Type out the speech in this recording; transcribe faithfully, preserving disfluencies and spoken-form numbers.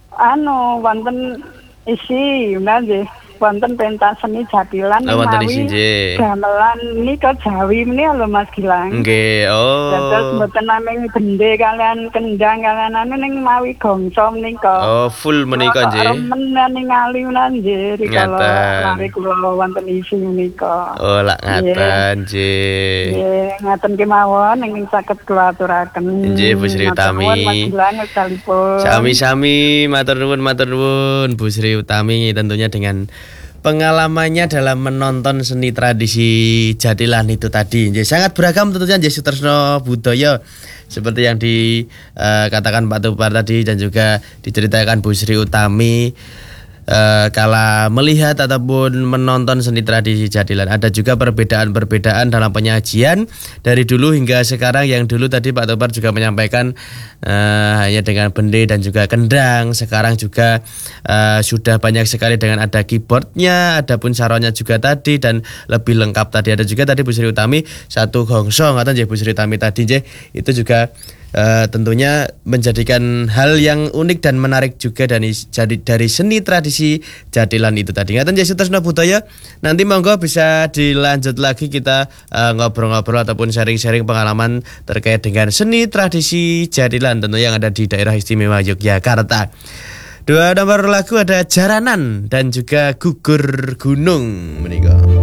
anu wonten isi nggih wonten pentas seni jatilan Oh, wonten isi nggih. gamelan nika Jawi meneh lho Mas Gilang. Nggih. Oh. Terus mboten namung bende kalian kendang kalian anu ning mawi gongso menika. Oh, full menika nggih. Remen ning aliunan nggih rikala Ngaten. lare kula wonten isi menika. Oh, lak ngaten nggih. Nggih, ngaten kemawon ingkang saged kula aturaken. Nggih, Bu Sri Utami. Matur nuwun, Mas Gilang wektalipun. Sami-sami, matur nuwun, matur nuwun Bu Sri Utami tentunya dengan pengalamannya dalam menonton seni tradisi Jatilan itu tadi. Nggih, sangat beragam tentunya nggih Sutresno budaya seperti yang dikatakan Pak Tupar tadi dan juga diceritakan Bu Sri Utami. Uh, kala melihat ataupun menonton seni tradisi Jatilan, ada juga perbedaan-perbedaan dalam penyajian dari dulu hingga sekarang. Yang dulu tadi Pak Topar juga menyampaikan uh, hanya dengan bende dan juga kendang. Sekarang juga uh, sudah banyak sekali dengan ada keyboardnya, ada pun saronnya juga tadi dan lebih lengkap tadi. Ada juga tadi Bu Sri Utami satu gongso, ngaten nggih Bu Sri Utami tadi nggih, itu juga Uh, tentunya menjadikan hal yang unik dan menarik juga dari jadi dari seni tradisi Jatilan itu tadi. Ngaten nggih Sutresno budaya. Nanti monggo bisa dilanjut lagi kita uh, ngobrol-ngobrol ataupun sharing-sharing pengalaman terkait dengan seni tradisi Jatilan tentunya yang ada di daerah istimewa Yogyakarta. Dua nomor lagu ada Jaranan dan juga Gugur Gunung menika.